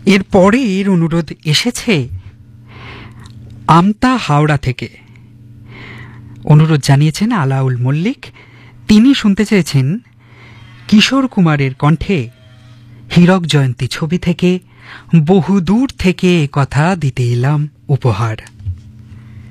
এর পরের অনুরোধ এসেছে আমতা হাওড়া থেকে। অনুরোধ জানিয়েছেন আলাউল মল্লিক। তিনি শুনতে চেয়েছেন কিশোর কুমারের কণ্ঠে হীরক জয়ন্তী ছবি থেকে বহুদূর থেকে কথা দিতে এলাম উপহার।